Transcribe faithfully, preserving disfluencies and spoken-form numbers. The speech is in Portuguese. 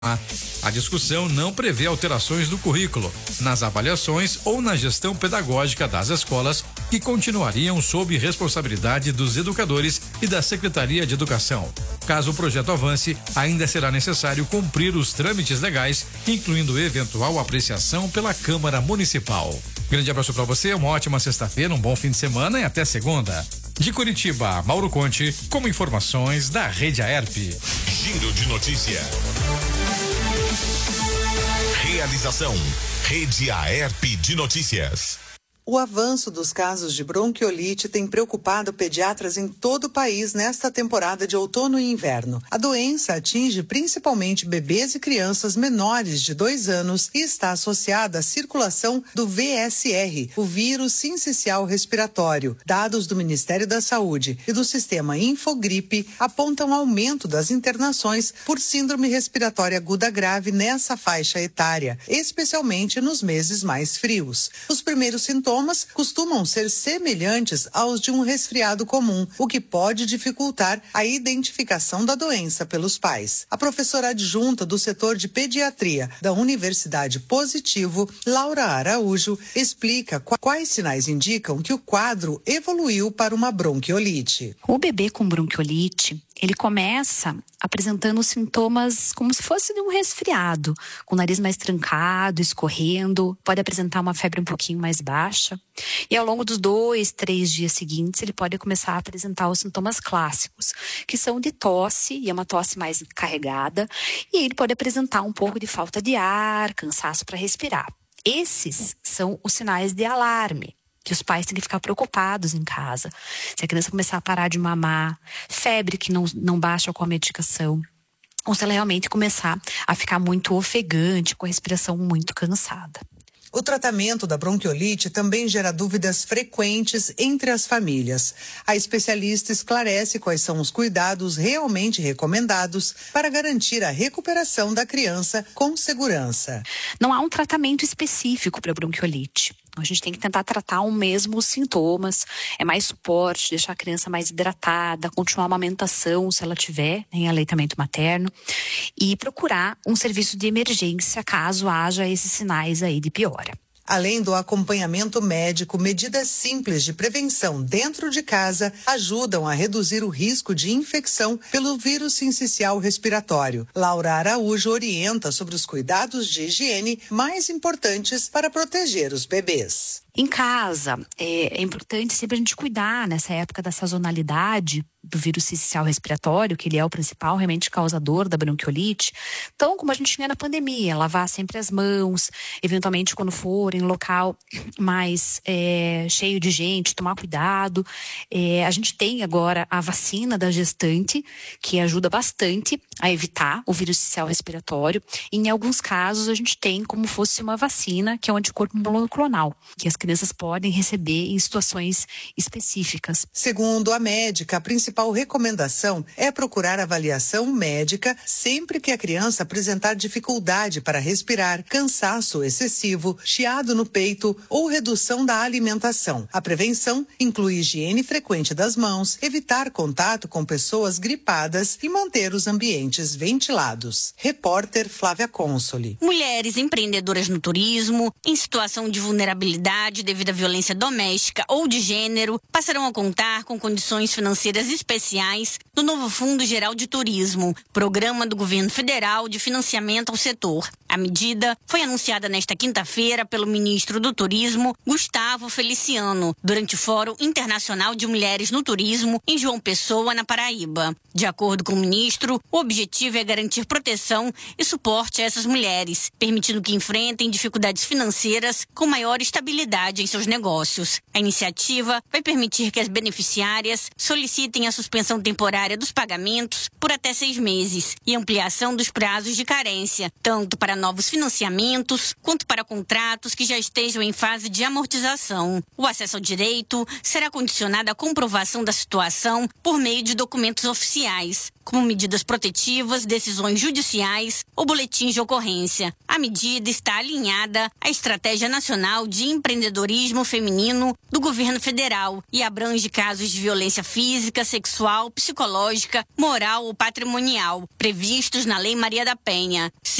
A discussão não prevê alterações do currículo, nas avaliações ou na gestão pedagógica das escolas, que continuariam sob responsabilidade dos educadores e da Secretaria de Educação. Caso o projeto avance, ainda será necessário cumprir os trâmites legais, incluindo eventual apreciação pela Câmara Municipal. Grande abraço para você, uma ótima sexta-feira, um bom fim de semana e até segunda. De Curitiba, Mauro Conte, com informações da Rede Aerp. Giro de notícia. Realização Rede Aerp de Notícias. O avanço dos casos de bronquiolite tem preocupado pediatras em todo o país nesta temporada de outono e inverno. A doença atinge principalmente bebês e crianças menores de dois anos e está associada à circulação do V S R, o vírus sincicial respiratório. Dados do Ministério da Saúde e do Sistema Infogripe apontam aumento das internações por síndrome respiratória aguda grave nessa faixa etária, especialmente nos meses mais frios. Os primeiros sintomas Sintomas costumam ser semelhantes aos de um resfriado comum, o que pode dificultar a identificação da doença pelos pais. A professora adjunta do setor de pediatria da Universidade Positivo, Laura Araújo, explica quais sinais indicam que o quadro evoluiu para uma bronquiolite. O bebê com bronquiolite, ele começa apresentando sintomas como se fosse de um resfriado, com o nariz mais trancado, escorrendo, pode apresentar uma febre um pouquinho mais baixa. E ao longo dos dois, três dias seguintes, ele pode começar a apresentar os sintomas clássicos, que são de tosse, e é uma tosse mais carregada, e ele pode apresentar um pouco de falta de ar, cansaço para respirar. Esses são os sinais de alarme, que os pais têm que ficar preocupados em casa. Se a criança começar a parar de mamar, febre que não, não baixa com a medicação, ou se ela realmente começar a ficar muito ofegante, com a respiração muito cansada. O tratamento da bronquiolite também gera dúvidas frequentes entre as famílias. A especialista esclarece quais são os cuidados realmente recomendados para garantir a recuperação da criança com segurança. Não há um tratamento específico para bronquiolite. A gente tem que tentar tratar o mesmo os sintomas, é mais suporte, deixar a criança mais hidratada, continuar a amamentação se ela tiver em aleitamento materno e procurar um serviço de emergência caso haja esses sinais aí de piora. Além do acompanhamento médico, medidas simples de prevenção dentro de casa ajudam a reduzir o risco de infecção pelo vírus sincicial respiratório. Laura Araújo orienta sobre os cuidados de higiene mais importantes para proteger os bebês. Em casa, é, é importante sempre a gente cuidar nessa época da sazonalidade do vírus sincicial respiratório, que ele é o principal realmente causador da bronquiolite. Então, como a gente tinha na pandemia, lavar sempre as mãos, eventualmente quando for em local mais é, cheio de gente, tomar cuidado. É, a gente tem agora a vacina da gestante, que ajuda bastante a evitar o vírus sincicial respiratório. E, em alguns casos, a gente tem como fosse uma vacina, que é o anticorpo monoclonal, que as crianças podem receber em situações específicas. Segundo a médica, a principal recomendação é procurar avaliação médica sempre que a criança apresentar dificuldade para respirar, cansaço excessivo, chiado no peito ou redução da alimentação. A prevenção inclui higiene frequente das mãos, evitar contato com pessoas gripadas e manter os ambientes ventilados. Repórter Flávia Consoli. Mulheres empreendedoras no turismo, em situação de vulnerabilidade devido à violência doméstica ou de gênero, passarão a contar com condições financeiras especiais do novo Fundo Geral de Turismo, programa do governo federal de financiamento ao setor. A medida foi anunciada nesta quinta-feira pelo ministro do Turismo, Gustavo Feliciano, durante o Fórum Internacional de Mulheres no Turismo em João Pessoa, na Paraíba. De acordo com o ministro, o objetivo é garantir proteção e suporte a essas mulheres, permitindo que enfrentem dificuldades financeiras com maior estabilidade em seus negócios. A iniciativa vai permitir que as beneficiárias solicitem a suspensão temporária dos pagamentos por até seis meses e ampliação dos prazos de carência, tanto para novos financiamentos, quanto para contratos que já estejam em fase de amortização. O acesso ao direito será condicionado à comprovação da situação por meio de documentos oficiais, como medidas protetivas, decisões judiciais ou boletins de ocorrência. A medida está alinhada à Estratégia Nacional de Empreendedorismo Feminino do Governo Federal e abrange casos de violência física, sexual, psicológica, moral ou patrimonial, previstos na Lei Maria da Penha.